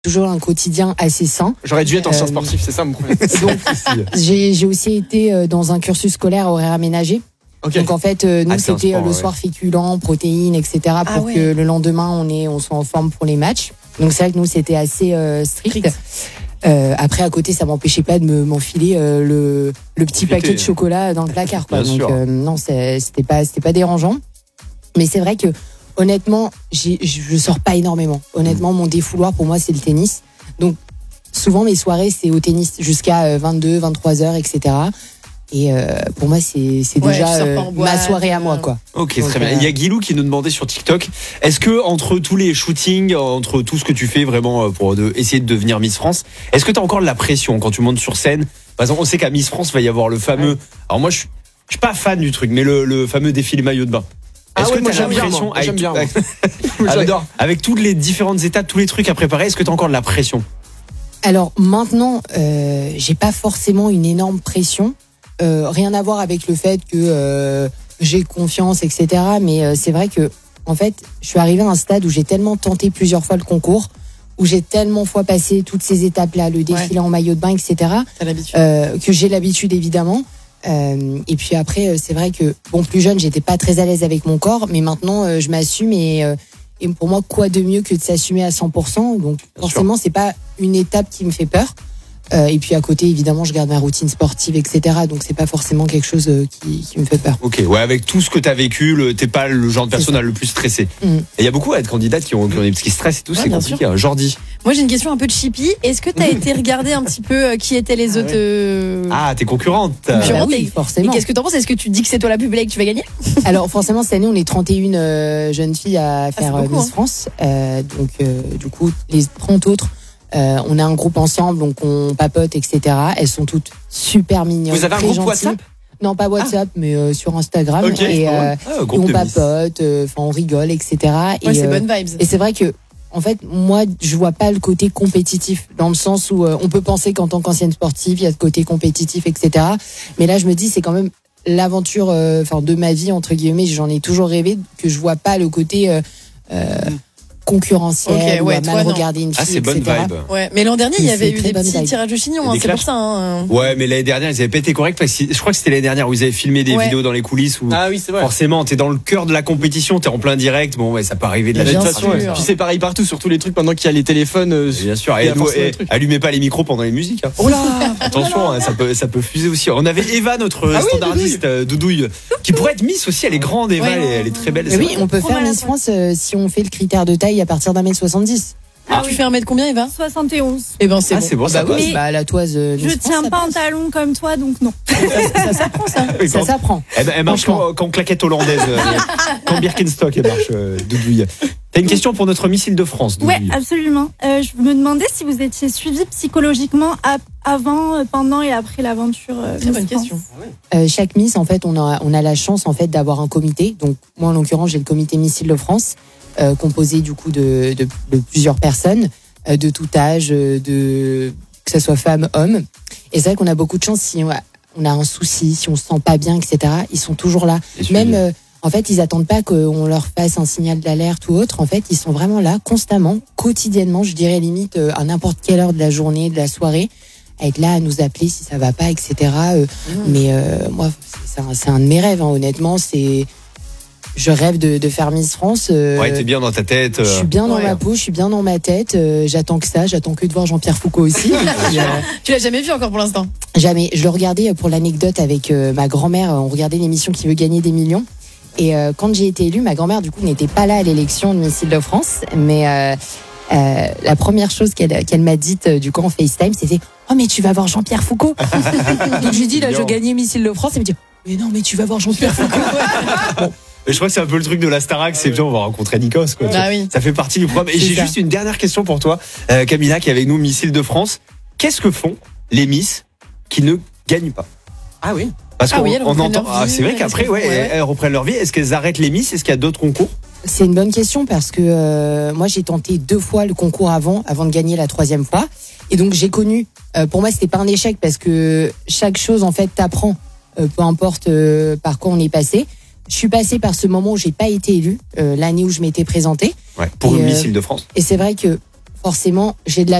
toujours un quotidien assez sain. J'aurais dû être ancien sportif, c'est ça mon problème. Donc, j'ai aussi été dans un cursus scolaire horaire aménagé. Okay. Donc en fait, nous c'était le soir féculents, protéines, etc. pour que le lendemain on soit en forme pour les matchs. Donc c'est vrai que nous c'était assez strict. Après à côté ça m'empêchait pas de m'enfiler le petit paquet de chocolat dans le placard, quoi. Donc non, c'était pas dérangeant. Mais c'est vrai que honnêtement, je sors pas énormément. Honnêtement, mon défouloir pour moi c'est le tennis. Donc souvent mes soirées c'est au tennis jusqu'à 22, 23 heures, etc. Et pour moi, c'est déjà ma soirée à moi, quoi. Ok, donc, très bien. Il y a Guilou qui nous demandait sur TikTok, est-ce que entre tous les shootings, entre tout ce que tu fais vraiment pour essayer de devenir Miss France, est-ce que tu as encore de la pression quand tu montes sur scène? Par exemple, on sait qu'à Miss France, il va y avoir le fameux... Alors moi, je suis pas fan du truc, mais le fameux défilé maillot de bain. Est-ce que tu as la pression j'aime bien. J'adore. Avec toutes les différentes étapes, tous les trucs à préparer, est-ce que tu as encore de la pression? Alors maintenant, j'ai pas forcément une énorme pression. Rien à voir avec le fait que j'ai confiance, etc. Mais c'est vrai que, en fait, je suis arrivée à un stade où j'ai tellement tenté plusieurs fois le concours, où j'ai tellement fois passé toutes ces étapes-là, le défilé en maillot de bain, etc. Que j'ai l'habitude, évidemment. Et puis après, c'est vrai que, bon, plus jeune, j'étais pas très à l'aise avec mon corps, mais maintenant, je m'assume et pour moi, quoi de mieux que de s'assumer à 100%. Donc, forcément, c'est pas une étape qui me fait peur. Et puis à côté, évidemment, je garde ma routine sportive, etc. Donc c'est pas forcément quelque chose qui me fait peur. Ok, ouais, avec tout ce que t'as vécu, t'es pas le genre de personne à le plus stressé. Et il y a beaucoup de candidates qui ont des petits stress et tout, c'est compliqué. Jordi. Moi, j'ai une question un peu cheapy. Est-ce que t'as été regarder un petit peu qui étaient les autres tes concurrentes. Oui, forcément. Et qu'est-ce que t'en penses? Est-ce que tu dis que c'est toi la plus belle et que tu vas gagner? Alors forcément, cette année, on est 31 jeunes filles à faire Miss France. Donc du coup, les 30 autres. On a un groupe ensemble, donc on papote, etc. Elles sont toutes super mignonnes. Vous avez un groupe WhatsApp? Non, pas WhatsApp, mais sur Instagram. Okay. Et on papote, on rigole, etc. C'est bonne vibes. Et c'est vrai que, en fait, moi, je vois pas le côté compétitif, dans le sens où on peut penser qu'en tant qu'ancienne sportive, il y a le côté compétitif, etc. Mais là, je me dis, c'est quand même l'aventure, de ma vie, entre guillemets. J'en ai toujours rêvé, que je vois pas le côté concurrentiel, ou à mal regarder une fille, c'est bonne vibe. Ouais, mais l'an dernier, il y avait eu des petits tirages de chignons, c'est pour ça. Ouais, mais l'année dernière, ils avaient pas été corrects parce que je crois que c'était l'année dernière où ils avaient filmé des vidéos dans les coulisses où c'est vrai. Forcément, t'es dans le cœur de la compétition, t'es en plein direct. Bon, ça peut arriver de la situation. Puis c'est pareil partout sur tous les trucs pendant qu'il y a les téléphones. Bien sûr. Et allumez pas les micros pendant les musiques. Oh là, attention, ça peut fuser aussi. On avait Eva, notre standardiste Doudouille, qui pourrait être Miss aussi. Elle est grande, Eva, elle est très belle. Oui, on peut faire Miss France si on fait le critère de taille à partir d'1m70. Tu fais 1m combien, Eva? 71. Eh ben c'est bon, ça passe. La toise. Je tiens pas un talon comme toi, donc non. Ça s'apprend, ça. Ça s'apprend. Elle marche quand claquette hollandaise, quand Birkenstock, elle marche, Doudouille. T'as une question pour notre Miss Île-de-France, Doudouille? Ouais, absolument. Je me demandais si vous étiez suivi psychologiquement avant, pendant et après l'aventure. Très bonne question. Chaque Miss, en fait, on a la chance en fait d'avoir un comité. Donc moi, en l'occurrence, j'ai le comité Miss Île-de-France. Composé du coup de plusieurs personnes de tout âge, que ce soit femmes, hommes. Et c'est vrai qu'on a beaucoup de chance si on a un souci, si on se sent pas bien, etc. Ils sont toujours là. Même en fait, ils attendent pas qu'on leur fasse un signal d'alerte ou autre. En fait, ils sont vraiment là constamment, quotidiennement. Je dirais limite à n'importe quelle heure de la journée, de la soirée, à être là à nous appeler si ça va pas, etc. Mais moi, c'est un de mes rêves. Honnêtement, je rêve de faire Miss France. T'es bien dans ta tête. Je suis bien dans ma peau, je suis bien dans ma tête. J'attends que de voir Jean-Pierre Foucault aussi. Tu l'as jamais vu encore pour l'instant? Jamais. Je le regardais pour l'anecdote avec ma grand-mère. On regardait l'émission Qui veut gagner des millions. Et quand j'ai été élue, ma grand-mère du coup n'était pas là à l'élection de Miss Île-de-France. Mais la première chose qu'elle m'a dite du coup en FaceTime, c'était « Oh mais tu vas voir Jean-Pierre Foucault !» Donc j'ai dit « Là je gagnais Miss Île-de-France » et elle me dit « Mais non mais tu vas voir Jean-Pierre Foucault !» Bon. Mais je crois que c'est un peu le truc de la Starac, c'est bien, on va rencontrer Nikos, quoi. Oui. Ça fait partie du programme. Et j'ai juste une dernière question pour toi, Camilla, qui est avec nous, Miss Île-de-France. Qu'est-ce que font les Miss qui ne gagnent pas? Ah oui. Parce qu'on entend. C'est vrai qu'après, elles reprennent leur vie. Est-ce qu'elles arrêtent les Miss? Est-ce qu'il y a d'autres concours? C'est une bonne question parce que moi j'ai tenté 2 fois le concours avant de gagner la 3e fois. Et donc j'ai connu. Pour moi c'était pas un échec parce que chaque chose en fait t'apprend, peu importe par quoi on est passé. Je suis passée par ce moment où j'ai pas été élue, l'année où je m'étais présentée. Pour une Miss Île-de-France. Et c'est vrai que forcément, j'ai de la